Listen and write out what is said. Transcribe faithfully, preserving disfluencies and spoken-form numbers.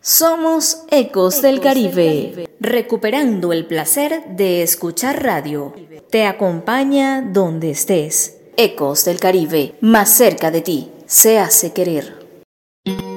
Somos Ecos del Caribe, recuperando el placer de escuchar radio. Te acompaña donde estés. Ecos del Caribe, más cerca de ti, se hace querer.